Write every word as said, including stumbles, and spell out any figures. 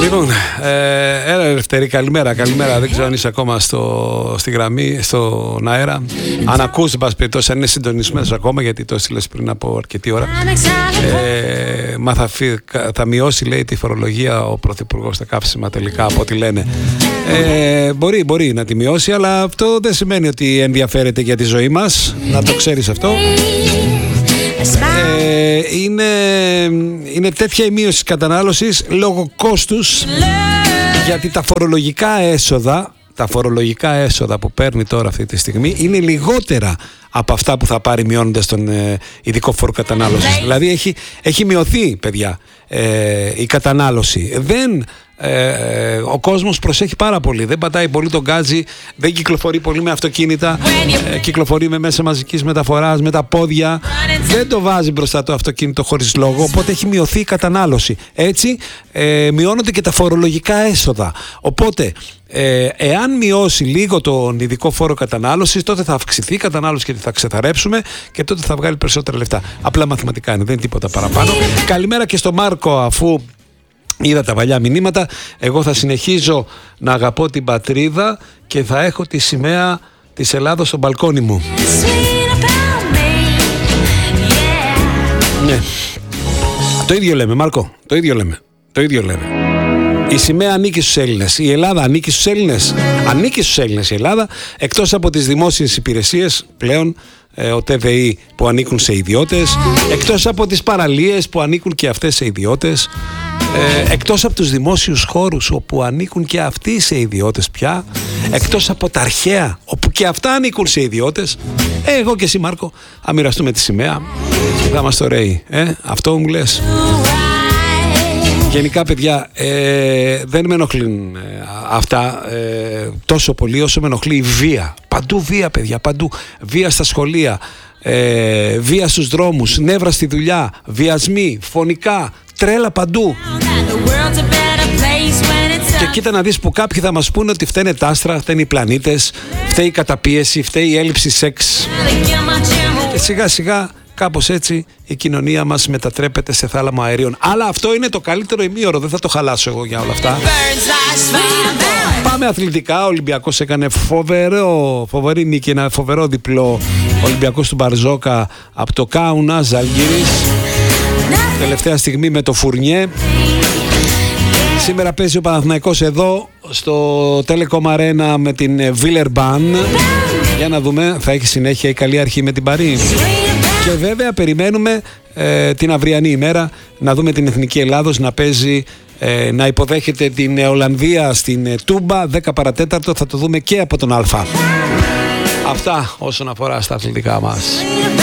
Λοιπόν, ε, έλα Ελευθερή, καλημέρα, καλημέρα. Δεν ξέρω αν είσαι ακόμα στο, στη γραμμή, στον αέρα. Αν ακούς, εν πάση περιπτώσει, αν είναι συντονισμένος ακόμα, γιατί το έστειλες πριν από αρκετή ώρα. Ε, μα θα, θα μειώσει, λέει, τη φορολογία ο Πρωθυπουργός στα καύσιμα τελικά, από ό,τι λένε. Ε, μπορεί, μπορεί να τη μειώσει, αλλά αυτό δεν σημαίνει ότι ενδιαφέρεται για τη ζωή μας. Να το ξέρεις αυτό. Ε, είναι, είναι τέτοια η μείωση της κατανάλωσης λόγω κόστους, γιατί τα φορολογικά έσοδα τα φορολογικά έσοδα που παίρνει τώρα αυτή τη στιγμή είναι λιγότερα από αυτά που θα πάρει μειώνοντας τον ε, ειδικό φόρο κατανάλωσης. Δηλαδή έχει, έχει μειωθεί, παιδιά, ε, η κατανάλωση. Δεν... Ε, ο κόσμος προσέχει πάρα πολύ. Δεν πατάει πολύ τον γκάζι, δεν κυκλοφορεί πολύ με αυτοκίνητα, ε, κυκλοφορεί με μέσα μαζικής μεταφοράς, με τα πόδια. Δεν το βάζει μπροστά το αυτοκίνητο χωρίς λόγο. Οπότε έχει μειωθεί η κατανάλωση. Έτσι ε, μειώνονται και τα φορολογικά έσοδα. Οπότε ε, εάν μειώσει λίγο τον ειδικό φόρο κατανάλωσης, τότε θα αυξηθεί η κατανάλωση και θα ξεθαρέψουμε και τότε θα βγάλει περισσότερα λεφτά. Απλά μαθηματικά είναι, δεν είναι τίποτα παραπάνω. Καλημέρα και στο Μάρκο, αφού είδα τα παλιά μηνύματα. Εγώ θα συνεχίζω να αγαπώ την πατρίδα και θα έχω τη σημαία της Ελλάδος στο μπαλκόνι μου. Ναι. Το ίδιο λέμε, Μάρκο. Το ίδιο λέμε. Το ίδιο λέμε. Η σημαία ανήκει στους Έλληνες. Η Ελλάδα ανήκει στους Έλληνες. Ανήκει στους Έλληνες η Ελλάδα, εκτός από τις δημόσιες υπηρεσίες πλέον, ο Τ Β Ι που ανήκουν σε ιδιώτες, εκτός από τις παραλίες που ανήκουν και αυτές σε ιδιώτες, ε, εκτός από τους δημόσιους χώρους όπου ανήκουν και αυτοί σε ιδιώτες πια, εκτός από τα αρχαία όπου και αυτά ανήκουν σε ιδιώτες. ε, εγώ και εσύ, Μάρκο, θα μοιραστούμε τη σημαία, θα είμαστε ωραίοι, ε? Αυτό μου λες? Γενικά, παιδιά, ε, δεν με ενοχλούν ε, αυτά ε, τόσο πολύ όσο με ενοχλεί η βία. Παντού βία, παιδιά, παντού. Βία στα σχολεία, ε, βία στους δρόμους, νεύρα στη δουλειά, βιασμοί, φωνικά, τρέλα παντού. Και κοίτα να δεις που κάποιοι θα μας πούνε ότι φταίνε τα άστρα, φταίνε οι πλανήτες, φταίει η καταπίεση, φταίει η έλλειψη σεξ. Και σιγά σιγά κάπως έτσι η κοινωνία μας μετατρέπεται σε θάλαμο αερίων. Αλλά αυτό είναι το καλύτερο ημίωρο, δεν θα το χαλάσω εγώ για όλα αυτά. Πάμε αθλητικά. Ο Ολυμπιακός έκανε φοβερό, φοβερή νίκη, ένα φοβερό διπλό. Ο Ολυμπιακός του Μπαρζόκα από το Κάουνα Ζαλγκύρης, τελευταία στιγμή με το Φουρνιέ. Σήμερα παίζει ο Παναθηναϊκός εδώ στο Telecom Arena με την Βίλερμπαν. Για να δούμε, θα έχει συνέχεια η καλή αρχή με την Παρί. Και βέβαια περιμένουμε ε, την αυριανή ημέρα να δούμε την Εθνική Ελλάδος να παίζει, ε, να υποδέχεται την Ολλανδία στην ε, Τούμπα, δέκα παρατέταρτο, θα το δούμε και από τον Α. Αυτά όσον αφορά στα αθλητικά μας.